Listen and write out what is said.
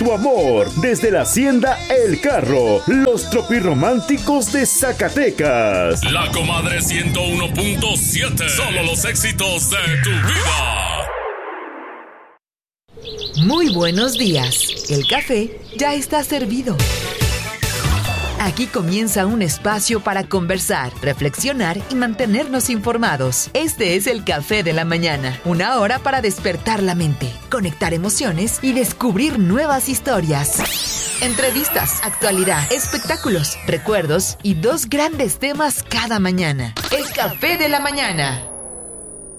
tu amor desde la hacienda El Carro, los tropirrománticos de Zacatecas. La Comadre 101.7, solo los éxitos de tu vida. Muy buenos días, el café ya está servido. Aquí comienza un espacio para conversar, reflexionar y mantenernos informados. Este es el Café de la Mañana, una hora para despertar la mente, conectar emociones y descubrir nuevas historias. Entrevistas, actualidad, espectáculos, recuerdos y dos grandes temas cada mañana. El Café de la Mañana.